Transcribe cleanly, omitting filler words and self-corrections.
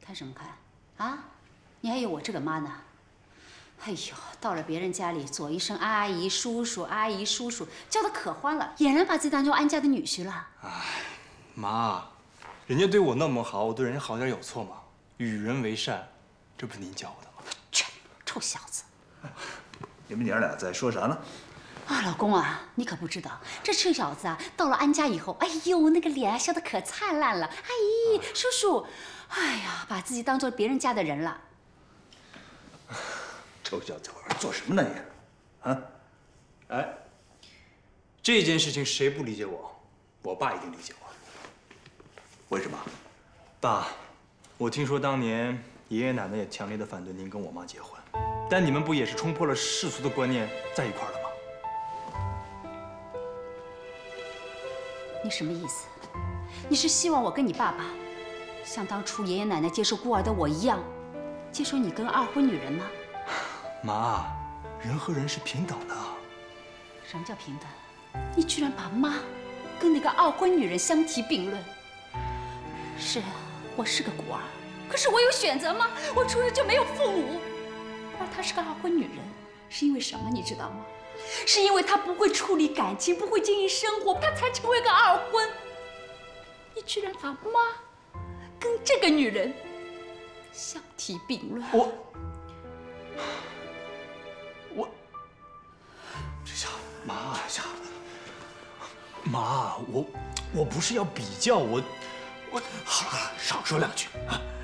看什么看？啊，你还有我这个妈呢。哎呦，到了别人家里，左一声阿姨、叔叔、阿姨、叔叔，叫得可欢了，俨然把自己当成安家的女婿了。 哎，妈，人家对我那么好，我对人家好点有错吗？与人为善，这不是您教我的吗？ 去，臭小子！ 你们娘俩在说啥呢？ 啊，老公啊，你可不知道，这臭小子啊，到了安家以后，哎呦，那个脸啊笑得可灿烂了。阿姨、叔叔，哎呀，把自己当做别人家的人了。 臭小子玩做什么呢你？啊？ 哎，这件事情谁不理解我，我爸一定理解我。 为什么？ 爸，我听说当年爷爷奶奶也强烈的反对您跟我妈结婚，但你们不也是冲破了世俗的观念在一块儿了吗？ 你什么意思？你是希望我跟你爸爸，像当初爷爷奶奶接受孤儿的我一样，接受你跟二婚女人吗？ 妈，人和人是平等的。 什么叫平等？你居然把妈跟那个二婚女人相提并论。是啊，我是个孤儿，可是我有选择吗？我出生就没有父母，而她是个二婚女人，是因为什么？你知道吗？是因为她不会处理感情，不会经营生活，她才成为个二婚。你居然把妈跟这个女人相提并论。 这下妈，妈，我不是要比较，我好了，少说两句啊。